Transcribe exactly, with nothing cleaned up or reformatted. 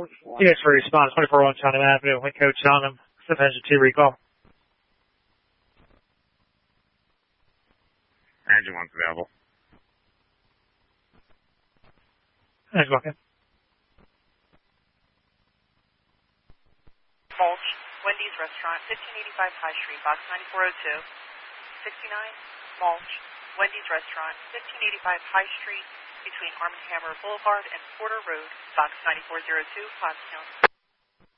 Yes, for response, twenty-four one Cheltenham Avenue, Wind Code Cheltenham, Swift Engine two recall. Engine one's available. Engine one, okay. Mulch, Wendy's Restaurant, fifteen eighty-five High Street, box ninety-four oh two. sixty-nine, Mulch, Wendy's Restaurant, fifteen eighty-five High Street, between Arm and Hammer Boulevard and Porter Road, box ninety-four oh two, Pottstown.